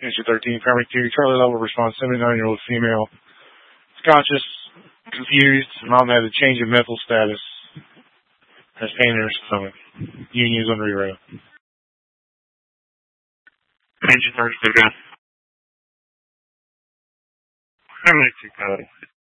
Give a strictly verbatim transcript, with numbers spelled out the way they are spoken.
Engine thirteen, primary two, Charlie level response, seventy-nine-year-old female. Conscious, confused. Mom had a change of mental status. Has pain in her stomach. Union's on reroute. Engine thirty-two, go. Primary two, copy.